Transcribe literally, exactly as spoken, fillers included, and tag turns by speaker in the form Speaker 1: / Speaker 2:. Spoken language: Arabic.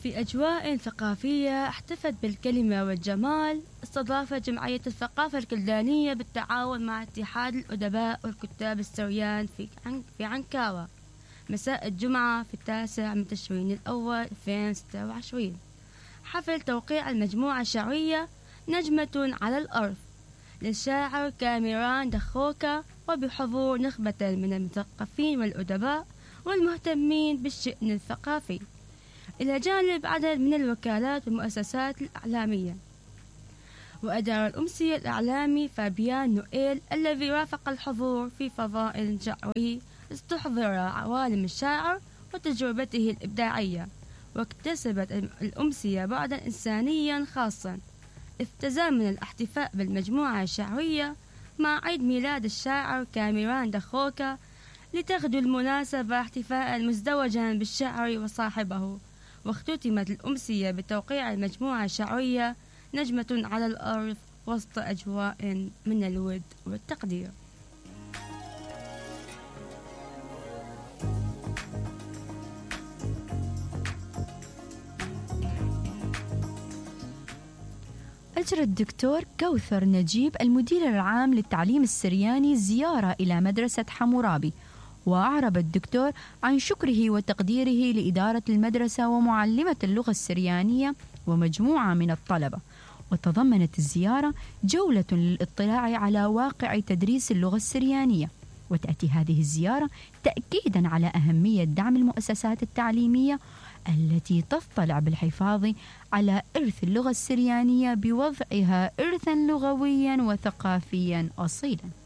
Speaker 1: في أجواء ثقافية احتفت بالكلمة والجمال، استضافت جمعية الثقافة الكلدانية بالتعاون مع اتحاد الأدباء والكتاب السريان في في عنكاوة مساء الجمعة في التاسع من تشرين الأول ألفين وستة وعشرين حفل توقيع المجموعة الشعرية نجمة على الأرض للشاعر كاميران دخوكا، وبحضور نخبة من المثقفين والأدباء والمهتمين بالشأن الثقافي، إلى جانب عدد من الوكالات والمؤسسات الإعلامية. وأدار الأمسية الإعلامي فابيان نوئيل الذي رافق الحضور في فضاء شعري استحضر عوالم الشاعر وتجربته الإبداعية، واكتسبت الأمسية بعدا إنسانيا خاصا، إذ تزامن الاحتفاء بالمجموعة الشعرية مع عيد ميلاد الشاعر كاميران دخوكا، لتغدو المناسبة احتفاء مزدوجا بالشاعر وصاحبه. واختتمت الأمسية بتوقيع المجموعة الشعرية نجمة على الأرض وسط أجواء من الود والتقدير.
Speaker 2: أجرى الدكتور كوثر نجيب المدير العام للتعليم السرياني زيارة إلى مدرسة حمورابي، وأعرب الدكتور عن شكره وتقديره لإدارة المدرسة ومعلمة اللغة السريانية ومجموعة من الطلبة. وتضمنت الزيارة جولة للاطلاع على واقع تدريس اللغة السريانية، وتأتي هذه الزيارة تأكيدا على أهمية دعم المؤسسات التعليمية التي تطلع بالحفاظ على إرث اللغة السريانية بوضعها إرثا لغويا وثقافيا أصيلا.